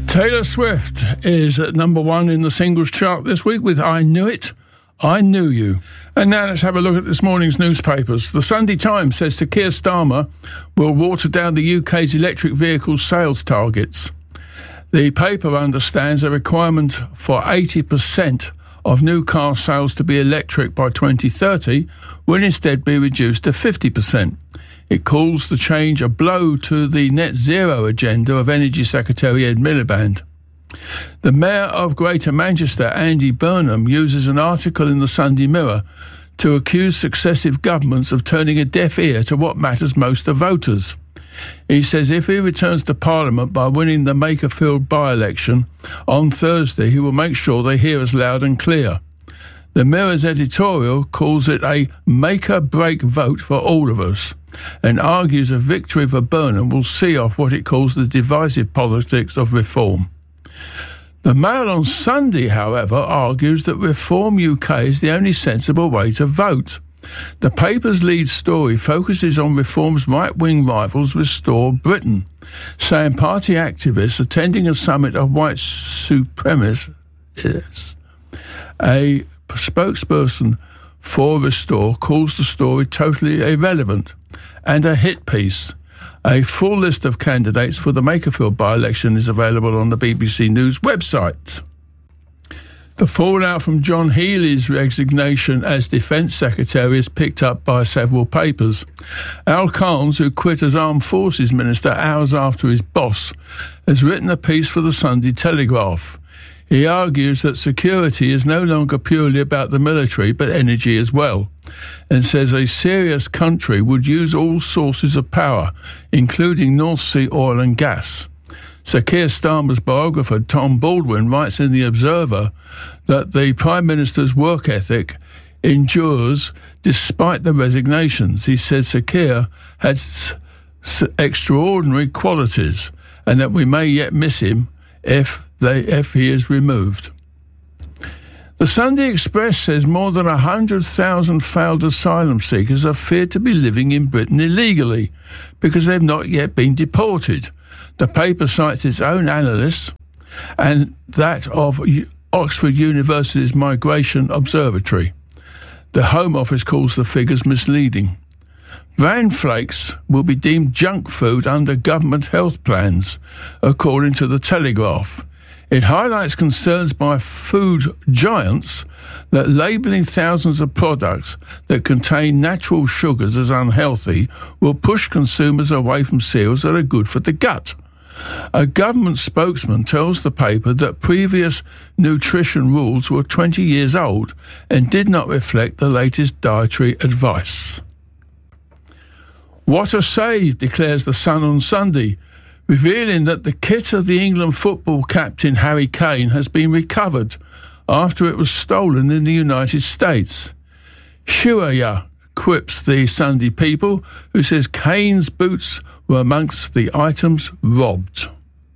Taylor Swift is at number one in the singles chart this week with I Knew It, I Knew You. And now let's have a look at this morning's newspapers. The Sunday Times says Sir Keir Starmer will water down the UK's electric vehicle sales targets. The paper understands a requirement for 80% of new car sales to be electric by 2030 will instead be reduced to 50%. It calls the change a blow to the net zero agenda of Energy Secretary Ed Miliband. The Mayor of Greater Manchester, Andy Burnham, uses an article in the Sunday Mirror to accuse successive governments of turning a deaf ear to what matters most to voters. He says if he returns to Parliament by winning the Makerfield by-election on Thursday, he will make sure they hear us loud and clear. The Mirror's editorial calls it a make-or-break vote for all of us and argues a victory for Burnham will see off what it calls the divisive politics of reform. The Mail on Sunday, however, argues that Reform UK is the only sensible way to vote. The paper's lead story focuses on Reform's right-wing rivals Restore Britain, saying party activists attending a summit of white supremacists. A spokesperson for Restore calls the story totally irrelevant and a hit piece. A full list of candidates for the Makerfield by-election is available on the BBC News website. The fallout from John Healey's resignation as Defence Secretary is picked up by several papers. Al Carnes, who quit as Armed Forces Minister hours after his boss, has written a piece for the Sunday Telegraph. He argues that security is no longer purely about the military but energy as well, and says a serious country would use all sources of power, including North Sea oil and gas. Sir Keir Starmer's biographer Tom Baldwin writes in The Observer that the Prime Minister's work ethic endures despite the resignations. He says Sir Keir has extraordinary qualities and that we may yet miss him if he is removed. The Sunday Express says more than 100,000 failed asylum seekers are feared to be living in Britain illegally because they've not yet been deported. The paper cites its own analysts and that of Oxford University's Migration Observatory. The Home Office calls the figures misleading. Bran flakes will be deemed junk food under government health plans, according to the Telegraph. It highlights concerns by food giants that labelling thousands of products that contain natural sugars as unhealthy will push consumers away from cereals that are good for the gut. A government spokesman tells the paper that previous nutrition rules were 20 years old and did not reflect the latest dietary advice. What a save, declares the Sun on Sunday, revealing that the kit of the England football captain Harry Kane has been recovered after it was stolen in the United States. Shuaya quips the Sunday People, who says Kane's boots were amongst the items robbed.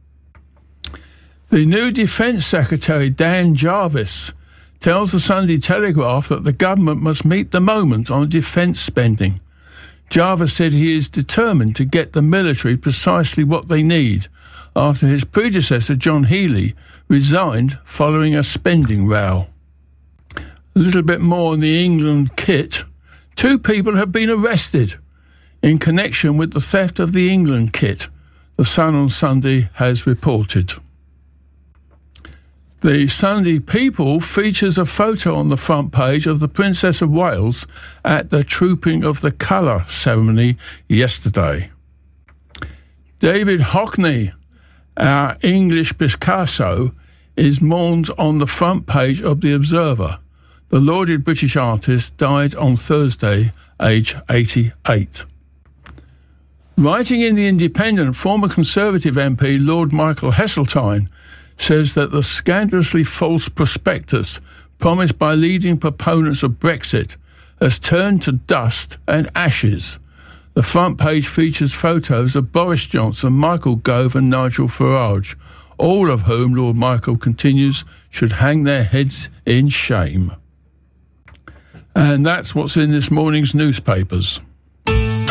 The new Defence Secretary Dan Jarvis tells the Sunday Telegraph that the government must meet the moment on defence spending. Jarvis said he is determined to get the military precisely what they need after his predecessor John Healey resigned following a spending row. A little bit more on the England kit. 2 people have been arrested in connection with the theft of the England kit, the Sun on Sunday has reported. The Sunday People features a photo on the front page of the Princess of Wales at the Trooping of the Colour ceremony yesterday. David Hockney, our English Picasso, is mourned on the front page of The Observer. The lauded British artist died on Thursday, aged 88. Writing in The Independent, former Conservative MP Lord Michael Heseltine says that the scandalously false prospectus promised by leading proponents of Brexit has turned to dust and ashes. The front page features photos of Boris Johnson, Michael Gove and Nigel Farage, all of whom, Lord Michael continues, should hang their heads in shame. And that's what's in this morning's newspapers.